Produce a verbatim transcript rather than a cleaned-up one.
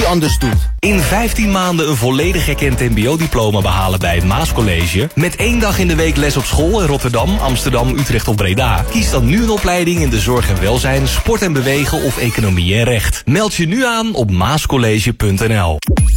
die anders doet. In vijftien maanden een volledig erkend mbo-diploma behalen bij het Maascollege. Met één dag in de week les op school in Rotterdam, Amsterdam, Utrecht of Breda. Kies dan nu een opleiding in de zorg en welzijn, sport en bewegen of economie en recht. Meld je nu aan op maascollege punt n l.